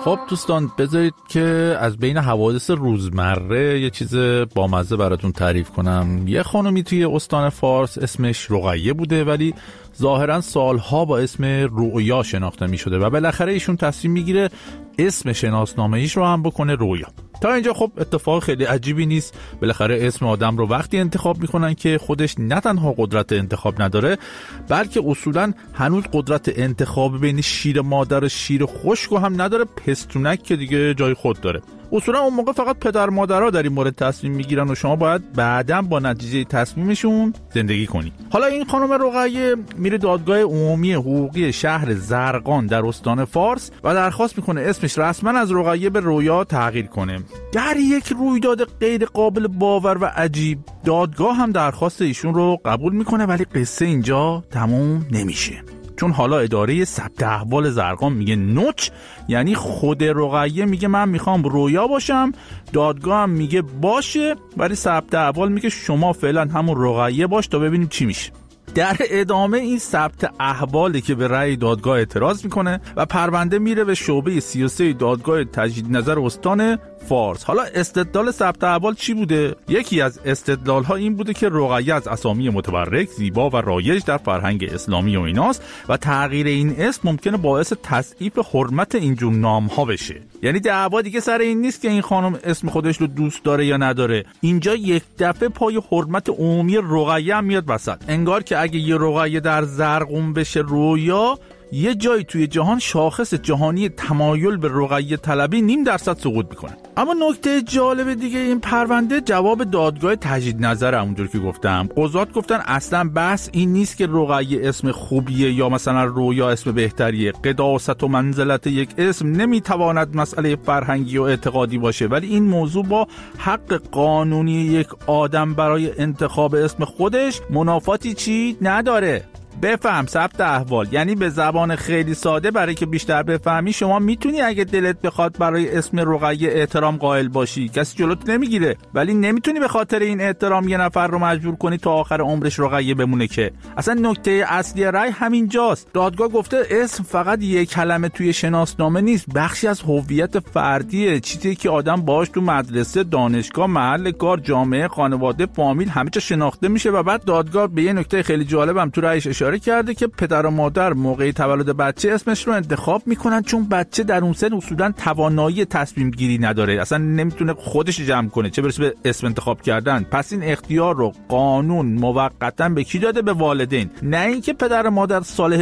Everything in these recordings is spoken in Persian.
خب دوستان، بذارید که از بین حوادث روزمره یه چیز بامزه براتون تعریف کنم. یه خانومی توی استان فارس اسمش رقیه بوده، ولی ظاهرا سالها با اسم رویا شناخته می شده و بالاخره ایشون تصمیم میگیره اسم شناسنامه ایش رو هم بکنه رویا. تا اینجا خب اتفاق خیلی عجیبی نیست. بالاخره اسم آدم رو وقتی انتخاب میکنن که خودش نه تنها قدرت انتخاب نداره، بلکه اصولا هنوز قدرت انتخاب بین شیر مادر و شیر خشک هم نداره. پستونک که دیگه جای خود داره. اصولا اون موقع فقط پدر مادرها در این مورد تصمیم میگیرن و شما باید بعداً با نتیجه تصمیمشون زندگی کنی. حالا این خانم رقیه میره دادگاه عمومی حقوقی شهر زرقان در استان فارس و درخواست میکنه اسمش رسما از رقیه به رویا تغییر کنه. در یک رویداد غیر قابل باور و عجیب، دادگاه هم درخواست ایشون رو قبول میکنه، ولی قصه اینجا تموم نمیشه. چون حالا اداره ثبت احوال زرقان میگه نوچ، یعنی خود رقیه میگه من میخوام رویا باشم، دادگاه هم میگه باشه، ولی ثبت احوال میگه شما فعلا همون رقیه باش تا ببینیم چی میشه. در ادامه این ثبت احوالی که به رأی دادگاه اعتراض میکنه و پرونده میره به شعبه 33 دادگاه تجدید نظر استان فارس. حالا استدلال ثبت احوال چی بوده؟ یکی از استدلال ها این بوده که رقیه از اسامی متبرک، زیبا و رایج در فرهنگ اسلامی و ایناست و تغییر این اسم ممکنه باعث تضعیف حرمت اینجور نام ها بشه. یعنی دعوا دیگه سر این نیست که این خانم اسم خودش رو دوست داره یا نداره. اینجا یک دفعه پای حرمت عمومی رقیه هم میاد وسط. انگار که اگه یه رقیه در زرقون بشه رویا، یه جایی توی جهان شاخص جهانی تمایل به رقیه طلبی 0.5% سقوط میکنه. اما نکته جالب دیگه این پرونده جواب دادگاه تجدید نظر، همونجور که گفتم. قضات گفتن اصلا بحث این نیست که رقیه اسم خوبیه یا مثلا رویا اسم بهتریه. قداست و منزلت یک اسم نمیتواند مسئله فرهنگی و اعتقادی باشه، ولی این موضوع با حق قانونی یک آدم برای انتخاب اسم خودش منافاتی چی نداره. بفهم ثبت احوال یعنی به زبان خیلی ساده، برای که بیشتر بفهمی، شما میتونی اگه دلت بخواد برای اسم رقیه احترام قائل باشی، کسی جلوت نمیگیره، ولی نمیتونی به خاطر این احترام یه نفر رو مجبور کنی تا آخر عمرش رقیه بمونه. که اصلا نکته اصلی رأی همینجاست. دادگاه گفته اسم فقط یک کلمه توی شناسنامه نیست، بخشی از هویت فردیه، چیزی که آدم باهاش تو مدرسه، دانشگاه، محل کار، جامعه، خانواده، فامیل همه جا شناخته میشه. و بعد دادگاه به یه نکته خیلی جالبم تو رأیش اشاره کرده که پدر و مادر موقع تولد بچه اسمش رو انتخاب میکنن، چون بچه در اون سن اصولا توانایی تصمیم گیری نداره، اصلا نمیتونه خودش جمع کنه، چه برسه به اسم انتخاب کردن. پس این اختیار رو قانون موقتا به کی داده؟ به والدین. نه اینکه پدر و مادر سال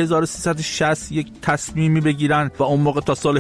1360 یک تصمیمی بگیرن و اون موقع تا سال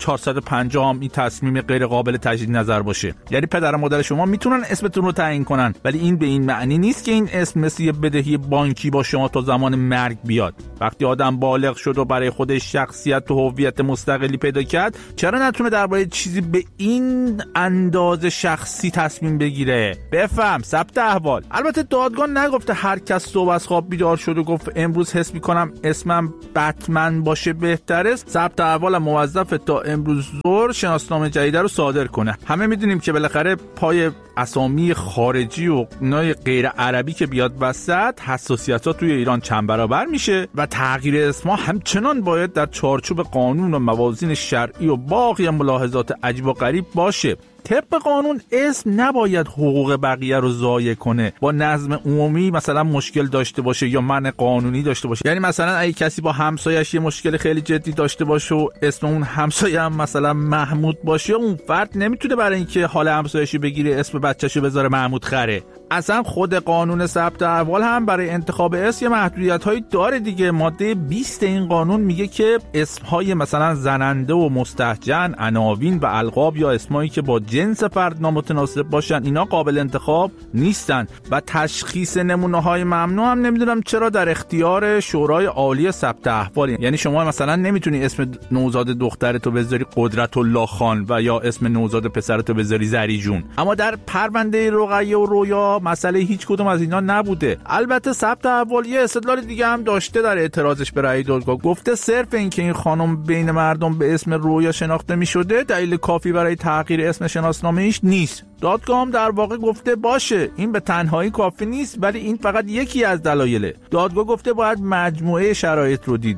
1450 هم این تصمیم غیر قابل تجدید نظر باشه. یعنی پدر و مادر شما میتونن اسمتون رو تعیین کنن، ولی این به این معنی نیست که این اسم مثل یه بدهی بانکی با شما تا زمان مرگ بیاد. وقتی آدم بالغ شد و برای خودش شخصیت و هویت مستقلی پیدا کرد، چرا نتونه درباره چیزی به این اندازه شخصی تصمیم بگیره؟ بفهم ثبت احوال. البته دادگاه نگفته هر کس صبح از خواب بیدار شد و گفت امروز حس میکنم اسمم بتمن باشه بهتره، ثبت احوال موظف تا امروز ظهر شناسنامه جدید رو صادر کنه. همه میدونیم که بالاخره پای اسامی خارجی و نای غیر عربی که بیاد وسط، حساسیت‌ها توی ایران چند برابر میشه و تغییر اسمها همچنان باید در چارچوب قانون و موازین شرعی و باقی ملاحظات عجیب و غریب باشه. طبق قانون اسم نباید حقوق بقیه رو ضایع کنه، با نظم عمومی مثلا مشکل داشته باشه یا منع قانونی داشته باشه. یعنی مثلا اگه کسی با همسایه‌اش یه مشکل خیلی جدی داشته باشه و اسم اون همسایه هم مثلا محمود باشه، اون فرد نمیتونه برای اینکه حال همسایه‌شو بگیره اسم بچه‌شو بذاره محمود خره. اصلا خود قانون ثبت احوال هم برای انتخاب اسم محدودیت‌هایی داره دیگه. ماده 20 این قانون میگه که اسم‌های مثلا زننده و مستهجن، عناوین و القاب یا اسمایی که با جنس فرد نامتناسب باشن، اینا قابل انتخاب نیستن. و تشخیص نمونه‌های ممنوع هم نمیدونم چرا در اختیار شورای عالی ثبت احوال. یعنی شما مثلا نمیتونی اسم نوزاد دخترتو بذاری قدرت الله خان و یا اسم نوزاد پسرتو بذاری زری جون. اما در پرونده رقیه و رویا مسئله هیچ کدوم از اینا نبوده. البته ثبت احوال یه استدلال دیگه هم داشته در اعتراضش به رأی دادگاه. گفته صرف این که این خانم بین مردم به اسم رویا شناخته می‌شده دلیل کافی برای تغییر اسم شناسنامه ایش نیست. دادگاه هم در واقع گفته باشه این به تنهایی کافی نیست، ولی این فقط یکی از دلایله. دادگاه گفته باید مجموعه شرایط رو دید.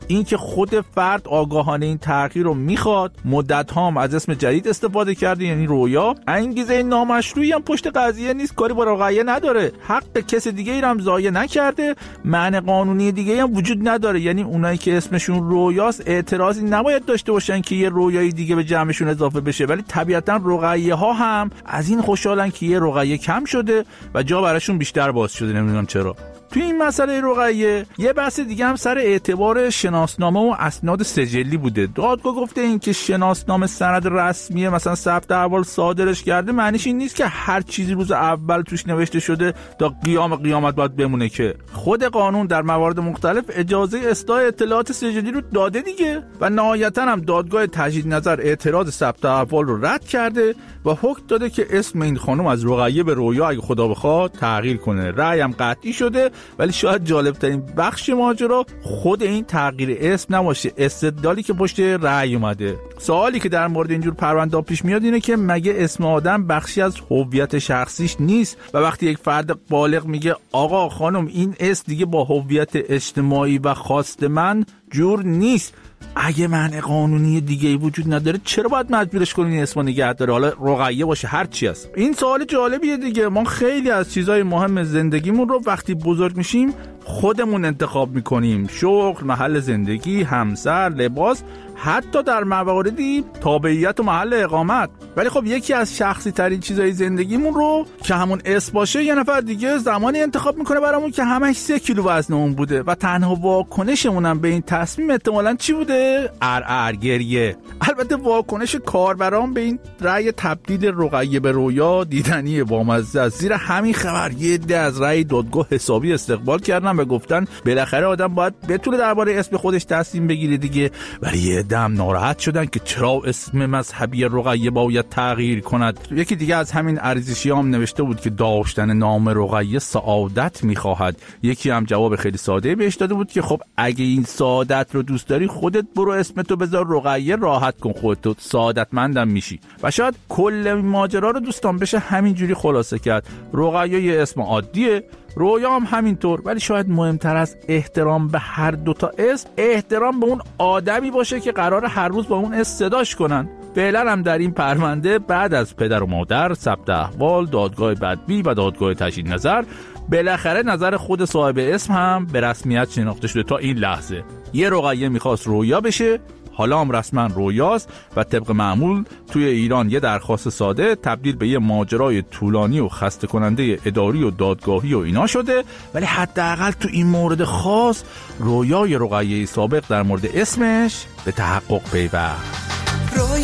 این که خود فرد آگاهانه این تغییر رو میخواد، مدت هم از اسم جدید استفاده کرده یعنی رویا، انگیزه نامشروعی هم پشت قضیه نیست، کاری با رقیه نداره، حق کس دیگه ای رو هم ضایع نکرده، معنی قانونی دیگه هم وجود نداره. یعنی اونایی که اسمشون رویاست اعتراضی نباید داشته باشن که یه رویای دیگه به جمعشون اضافه بشه، ولی طبیعتا رقیه ها هم از این خوشحالن که یه رقیه کم شده و جا براشون بیشتر باز شده. نمیدونم چرا. توی این مسئله رقیه یه بحث دیگه هم سر اعتبار شناسنامه و اسناد سجلی بوده. دادگاه گفته این که شناسنامه سند رسمیه مثلا ثبت احوال صادرش کرده معنیش این نیست که هر چیزی روز اول توش نوشته شده تا قیامت باید بمونه، که خود قانون در موارد مختلف اجازه اصلاح اطلاعات سجلی رو داده دیگه. و نهایتا هم دادگاه تجدید نظر اعتراض ثبت احوال رو رد کرده و حکم داده که اسم این خانم از رقیه به رویا اگه خدا بخواد تغییر کنه. رأی هم قطعی شده. ولی شاید جالب ترین بخش ماجرا خود این تغییر اسم نباشه، استدلالی که پشت رأی اومده. سوالی که در مورد اینجور پرونده پیش میاد اینه که مگه اسم آدم بخشی از هویت شخصیش نیست؟ و وقتی یک فرد بالغ میگه آقا خانم این اسم دیگه با هویت اجتماعی و خواست من جور نیست، اگه معنی قانونی دیگه‌ای وجود نداره چرا باید مجبورش کنین این اسمو نگه داره، حالا رقیه باشه هر چی است؟ این سوال جالبیه دیگه. ما خیلی از چیزای مهم زندگیمون رو وقتی بزرگ میشیم خودمون انتخاب میکنیم، شغل، محل زندگی، همسر، لباس، حتی در مواردی تابعیت و محل اقامت. ولی خب یکی از شخصی ترین چیزای زندگیمون رو که همون اسم باشه یه نفر دیگه زمانی انتخاب میکنه برامون که همش 3 کیلو وزنمون بوده و تنها واکنشمون هم به این تصمیم احتمالاً چی بوده؟ گریه. البته واکنش کاربران به این رأی تبدیل رقیه به رویا دیدنی بامزه است. زیر همین خبر یه عده از رأی دادگاه حسابی استقبال کردن و گفتن بالاخره آدم باید بتونه درباره اسم خودش تصمیم بگیره دیگه. ولی یه عده هم ناراحت شدن که چرا اسم مذهبی رقیه باید تغییر کند. یکی دیگه از همین ارزشی هم نوشته بود که داشتن نام رقیه سعادت میخواهد. یکی هم جواب خیلی ساده بهش داده بود که خب اگه این سعادت رو دوست داری خودت برو اسمتو بذار رقیه، راحت کن خودتو، سعادتمندم میشی. و شاید کل ماجرا رو دوستان بشه همینجوری خلاصه کرد. رقیه یه اسم عادیه، رویا هم همینطور، ولی شاید مهمتر از احترام به هر دوتا اسم احترام به اون آدمی باشه که قراره هر روز با اون اسم صداش کنن. فعلا هم در این پرونده بعد از پدر و مادر، ثبت احوال، دادگاه بدبی و دادگاه تجدید نظر، بالاخره نظر خود صاحب اسم هم به رسمیت شناخته شده. تا این لحظه یه رقیه میخواست رویا بشه، حالا هم رسما رویاست و طبق معمول توی ایران یه درخواست ساده تبدیل به یه ماجرای طولانی و خسته کننده اداری و دادگاهی و اینا شده. ولی حداقل تو این مورد خاص رویای رقیه سابق در مورد اسمش به تحقق پیوست.